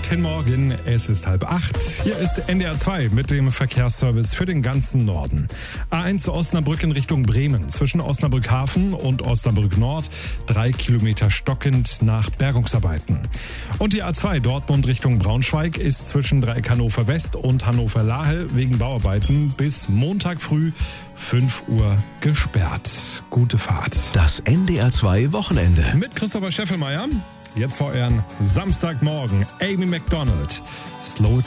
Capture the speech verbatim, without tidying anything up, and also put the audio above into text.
Guten Morgen, es ist halb acht. Hier ist N D R zwei mit dem Verkehrsservice für den ganzen Norden. A eins Osnabrück in Richtung Bremen. Zwischen Osnabrück Hafen und Osnabrück Nord drei Kilometer stockend nach Bergungsarbeiten. Und die A zwei Dortmund Richtung Braunschweig ist zwischen Dreieck Hannover West und Hannover Lahe wegen Bauarbeiten bis Montag früh fünf Uhr gesperrt. Gute Fahrt. Das N D R zwei Wochenende. Mit Christopher Scheffelmeier. Jetzt vor Euren Samstagmorgen. Amy Macdonald. Slow it